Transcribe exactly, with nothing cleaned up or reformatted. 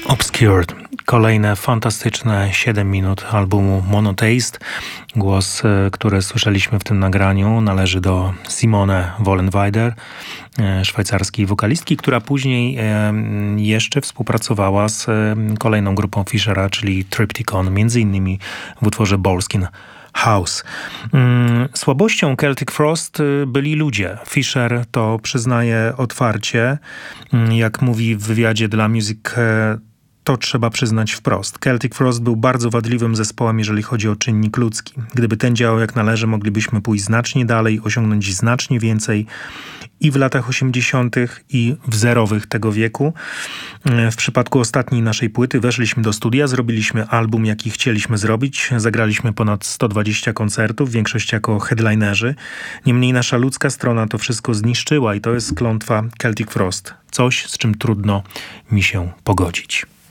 Obscured. Kolejne fantastyczne siedem minut albumu Monotaste. Głos, który słyszeliśmy w tym nagraniu, należy do Simone Wollenweider, szwajcarskiej wokalistki, która później jeszcze współpracowała z kolejną grupą Fischera, czyli Triptykon, między innymi w utworze Bolskin House. Słabością Celtic Frost byli ludzie. Fischer to przyznaje otwarcie. Jak mówi w wywiadzie dla Music, to trzeba przyznać wprost. Celtic Frost był bardzo wadliwym zespołem, jeżeli chodzi o czynnik ludzki. Gdyby ten działał jak należy, moglibyśmy pójść znacznie dalej, osiągnąć znacznie więcej i w latach osiemdziesiątych i w zerowych tego wieku. W przypadku ostatniej naszej płyty weszliśmy do studia, zrobiliśmy album, jaki chcieliśmy zrobić. Zagraliśmy ponad sto dwadzieścia koncertów, większość jako headlinerzy. Niemniej nasza ludzka strona to wszystko zniszczyła i to jest klątwa Celtic Frost. Coś, z czym trudno mi się pogodzić.